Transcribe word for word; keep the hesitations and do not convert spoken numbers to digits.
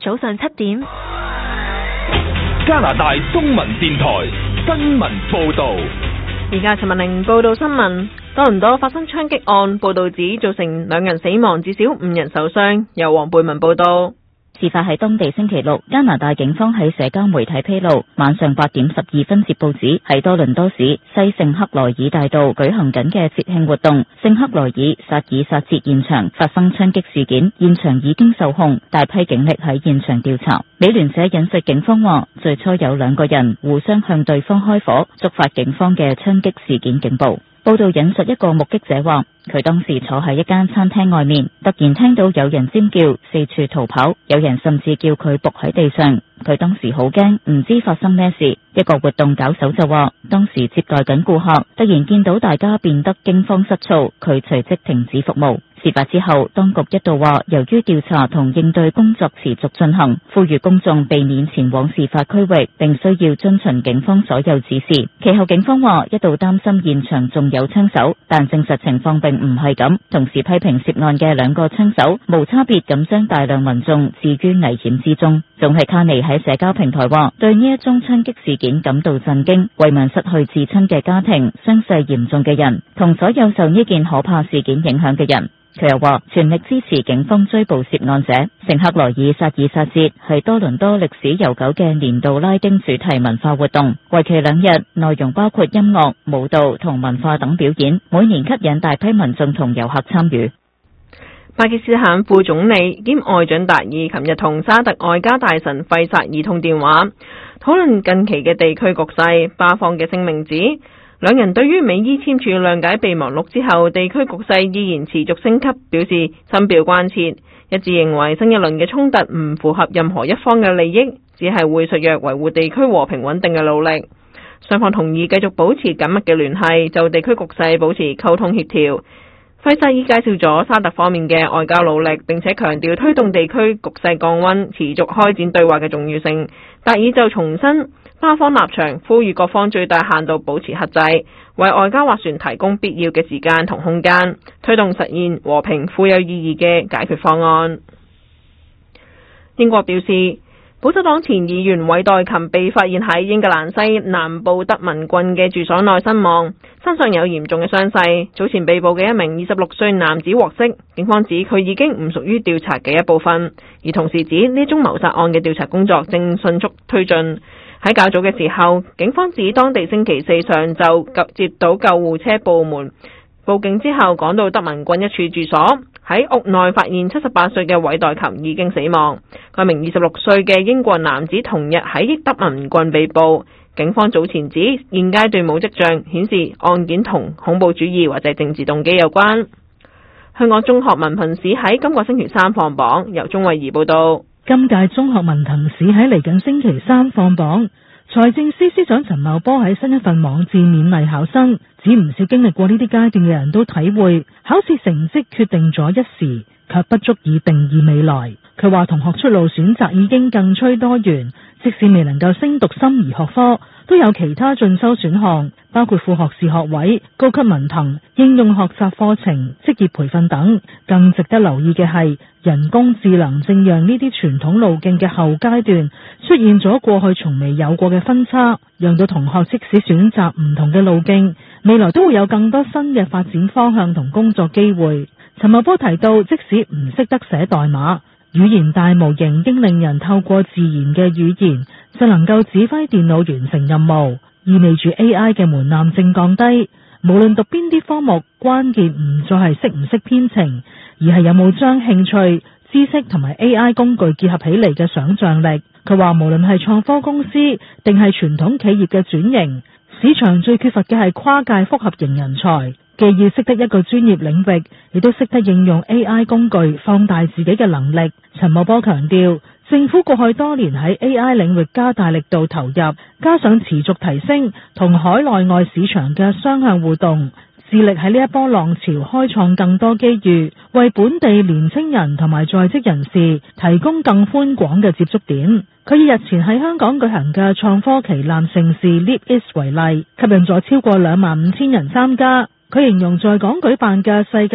早上七點。 加拿大中文電台新聞報道。 而家陳文玲報道新聞。多倫多發生槍擊案，報道指造成兩人死亡，至少五人受傷。由黃貝文報道。 事發喺當地星期六，加拿大警方喺社交媒體披露，晚上八點十二分接報指喺多倫多市西聖克萊爾大道舉行緊嘅節慶活動聖克萊爾薩爾薩節現場發生槍擊事件，現場已經受控，大批警力喺現場調查。美聯社引述警方話，最初有兩個人互相向對方開火，觸發警方嘅槍擊事件警報。報道引述一個目擊者話，佢當時坐喺一間餐廳外面，突然聽到有人尖叫，四處逃跑，有人甚至叫佢仆喺地上。佢當時好驚，唔知發生咩事。一個活動搞手就話，當時接待緊顧客，突然見到大家變得驚慌失措，佢隨即停止服務。事發之後，當局一度話，由於調查同應對工作持續進行，呼籲公眾避免前往事發區域，並需要遵循警方所有指示。其後警方話，一度擔心現場仲有槍手，但證實情況並唔係咁，同時批評涉案嘅兩個槍手無差別咁將大量民眾置於危險之中。總係卡尼喺社交平台話，對呢一宗槍擊事件感到震驚，慰問失去至親嘅家庭、傷勢嚴重嘅人，同所有受呢件可怕事件影響嘅人。佢又話，全力支持警方追捕涉案者。聖克萊爾薩爾薩節係多倫多歷史悠久嘅年度拉丁主題文化活動，為期兩日，內容包括音樂、舞蹈同文化等表演，每年吸引大批民眾同遊客參與。 巴基斯坦副總理兼外長達爾琴日同沙特外交大臣費薩爾通電話，討論近期嘅地區局勢。巴方嘅聲明指，兩人對於美伊簽署諒解備忘錄之後，地區局勢依然持續升級，表示深表關切，一致認為新一輪嘅衝突唔符合任何一方嘅利益，只係會削弱維護地區和平穩定嘅努力。雙方同意繼續保持緊密嘅聯繫，就地區局勢保持溝通協調。費薩爾介紹咗沙特方面嘅外交努力，並且強調推動地區局勢降溫、持續開展對話嘅重要性。達爾就重申巴方立場，呼籲各方最大限度保持克制，為外交斡旋提供必要嘅時間同空間，推動實現和平富有意義嘅解決方案。英國表示，保守黨前議員韋代琴被發現喺英格蘭西南部德文郡嘅住所內身亡，身上有嚴重嘅傷勢。早前被捕嘅一名二十六歲男子獲釋，警方指佢已經唔屬於調查嘅一部分，而同時指呢宗謀殺案嘅調查工作正迅速推進。喺較早嘅時候，警方指當地星期四上晝接到救護車報門，報警之後趕到德文郡一處住所，喺屋內發現七十八歲嘅韋代琴已經死亡。該名二十六歲嘅英國男子同日喺德文郡被捕。警方早前指現階段冇跡象顯示案件同恐怖主義或者政治動機有關。香港中學文憑試喺今個星期三放榜，由鍾慧儀報道。 今屆中學文憑試喺嚟緊星期三放榜，財政司司長陳茂波喺新一份網誌勉勵考生，指唔少經歷過呢啲階段嘅人都體會，考試成績決定咗一時，卻不足以定義未來。佢話同學出路選擇已經更趨多元，即使未能夠升讀心儀學科，都有其他進修選項，包括副學士學位、高級文憑、應用學習課程、職業培訓等。更值得留意嘅係，人工智能正讓呢啲傳統路徑嘅後階段出現咗過去從未有過嘅分叉，讓到同學即使選擇唔同嘅路徑，未來都會有更多新嘅發展方向同工作機會。陳茂波提到，即使唔識得寫代碼，語言大模型應令人透過自然嘅語言就能夠指揮電腦完成任務，意味住 A I 嘅門檻正降低。無論讀邊啲科目，關鍵唔再係識唔識編程，而係有冇將興趣、知識同埋 A I 工具結合起嚟嘅想象力。佢話無論係創科公司定係傳統企業嘅轉型，市場最缺乏嘅係跨界複合型人才，既要識得一個專業領域，亦都識得應用 A I 工具放大自己嘅能力。陳茂波強調，政府過去多年喺 A I 領域加大力度投入，加上持續提升同海內外市場嘅雙向互動，致力喺呢一波浪潮開創更多機遇，為本地年青人同埋在職人士提供更寬廣嘅接觸點。佢以日前喺香港舉行嘅創科旗艦盛事 Leap East 為例，吸引咗超過兩萬五千人參加。佢形容在港舉辦嘅世界